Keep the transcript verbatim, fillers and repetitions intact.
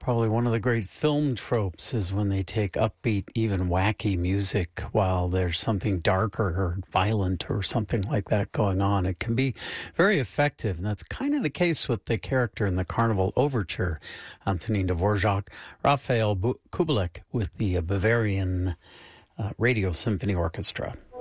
Probably one of the great film tropes is when they take upbeat, even wacky music while there's something darker or violent or something like that going on. It can be very effective, and that's kind of the case with the character in the Carnival Overture. Antonin Dvorak, Raphael Kubelik with the Bavarian uh, Radio Symphony Orchestra.